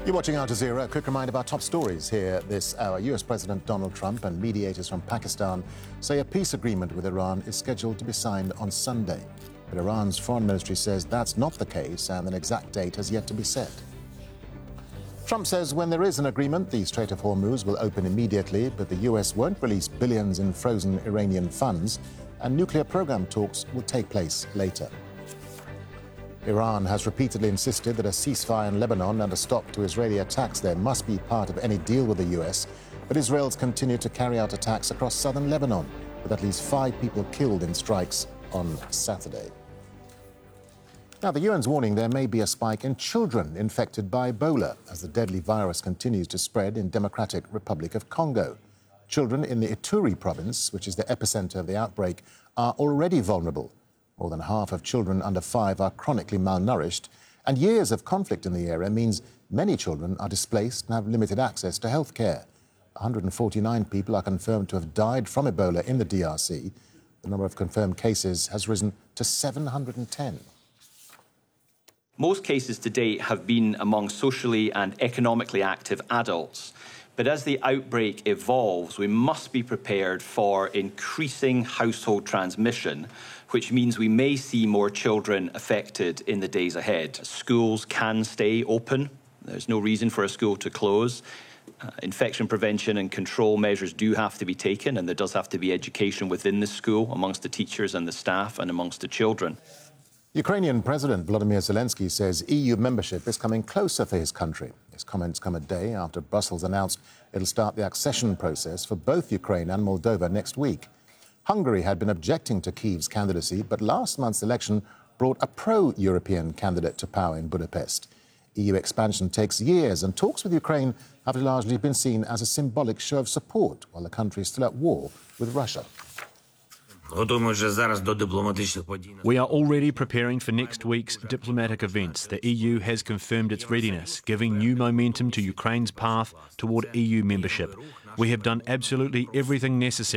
You're watching Al Jazeera. A quick reminder of our top stories here this hour. US President Donald Trump and mediators from Pakistan say a peace agreement with Iran is scheduled to be signed on Sunday. But Iran's foreign ministry says that's not the case and an exact date has yet to be set. Trump says when there is an agreement, the Strait of Hormuz will open immediately, but the US won't release billions in frozen Iranian funds, and nuclear program talks will take place later. Iran has repeatedly insisted that a ceasefire in Lebanon and a stop to Israeli attacks there must be part of any deal with the US, but Israel's continued to carry out attacks across southern Lebanon, with at least 5 people killed in strikes on Saturday. Now, the UN's warning there may be a spike in children infected by Ebola as the deadly virus continues to spread in Democratic Republic of Congo. Children in the Ituri province, which is the epicenter of the outbreak, are already vulnerable. More than half of children under 5 are chronically malnourished, and years of conflict in the area means many children are displaced and have limited access to health care. 149 people are confirmed to have died from Ebola in the DRC. The number of confirmed cases has risen to 710. Most cases to date have been among socially and economically active adults. But as the outbreak evolves, we must be prepared for increasing household transmission, which means we may see more children affected in the days ahead. Schools can stay open. There's no reason for a school to close. Infection prevention and control measures do have to be taken, and there does have to be education within the school amongst the teachers and the staff and amongst the children. Ukrainian President Volodymyr Zelensky says EU membership is coming closer for his country. His comments come a day after Brussels announced it'll start the accession process for both Ukraine and Moldova next week. Hungary had been objecting to Kyiv's candidacy, but last month's election brought a pro-European candidate to power in Budapest. EU expansion takes years, and talks with Ukraine have largely been seen as a symbolic show of support while the country is still at war with Russia. We are already preparing for next week's diplomatic events. The EU has confirmed its readiness, giving new momentum to Ukraine's path toward EU membership. We have done absolutely everything necessary